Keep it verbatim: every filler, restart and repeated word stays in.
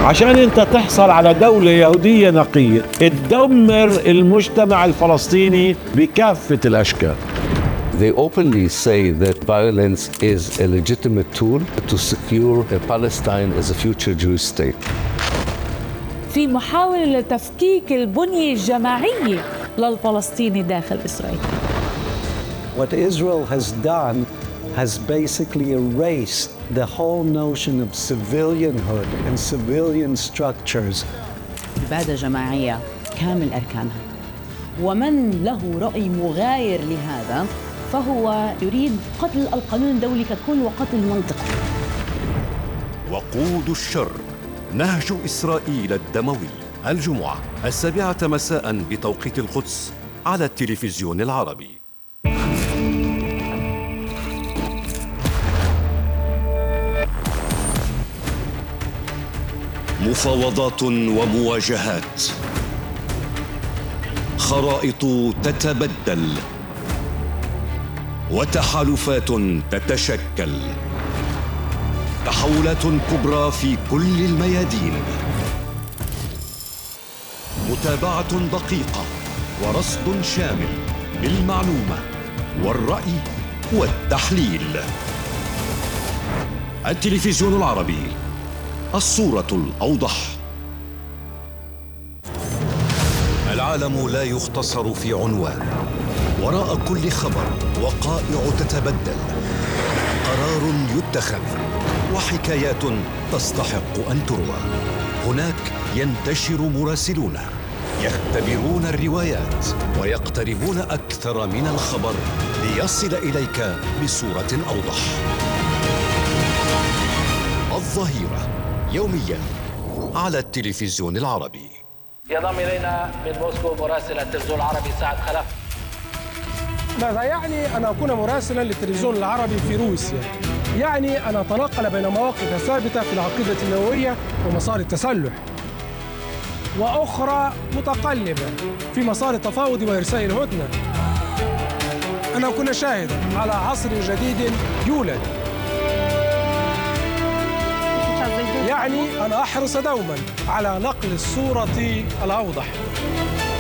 عشان انت تحصل على دولة يهودية نقية تدمر المجتمع الفلسطيني بكافة الأشكال. They openly say that violence is a legitimate tool to secure Palestine as a future Jewish state. في محاولة لتفكيك البنية الجماعية للفلسطيني داخل إسرائيل. What Israel has done has basically erased the whole notion of civilianhood and civilian structures. إبادة جماعية كامل أركانها، ومن له رأي مغاير لهذا فهو يريد قتل القانون الدولي ككل وقتل منطقة. وقود الشر، نهج إسرائيل الدموي، الجمعة السابعة مساء بتوقيت القدس على التلفزيون العربي. مفاوضات ومواجهات، خرائط تتبدل وتحالفات تتشكل، تحولات كبرى في كل الميادين، متابعة دقيقة ورصد شامل بالمعلومة والرأي والتحليل. التلفزيون العربي، الصورة الأوضح. العالم لا يختصر في عنوان، وراء كل خبر وقائع تتبدل، قرار يتخذ وحكايات تستحق أن تروى. هناك ينتشر مراسلون يختبرون الروايات ويقتربون أكثر من الخبر ليصل إليك بصورة أوضح. الظهيرة يوميا على التلفزيون العربي. ينضم إلينا من موسكو مراسل التلفزيون العربي سعد خلف. ماذا يعني أن أكون مراسلا للتلفزيون العربي في روسيا؟ يعني أن أتنقل بين مواقف ثابتة في العقيدة النووية ومسار التسلح، وأخرى متقلبة في مسار التفاوض وإرساء الهدنة. أن أكون شاهدا على عصر جديد يولد، يعني أن أحرص دوما على نقل الصورة الأوضح.